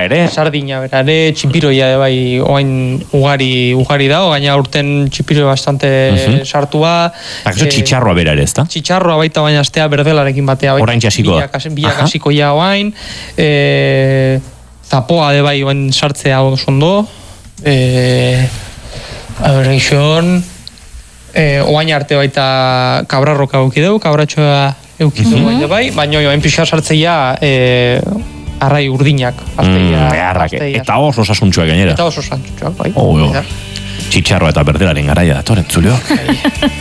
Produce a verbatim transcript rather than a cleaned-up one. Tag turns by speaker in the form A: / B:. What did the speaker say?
A: ere.
B: Sardina bera ere, txipiroia bai, oain ugari, ugari da, gaina urten txipiro bastante uh-huh. sartua.
A: Akaso e, txitxarroa bera ere, ez da?
B: Txitxarroa baita baina astea berdelarekin batea.
A: Orain txasikoa.
B: Biak asikoia oain. E, zapoa de bai oain sartzea ondo. E, Aberraixon. E, oain arte baita kabrarroka eukideu, kabratxoa eukideu uh-huh. baina bai, baina oain pixa sartzea e, arrai urdinak. Azteia,
A: mm, azteia. Eta oso osasuntxuak gainera.
B: Eta oso osasuntxuak, bai.
A: Oh, oh. Txitxarroa eta berdelaren garaia datoren, Zulio.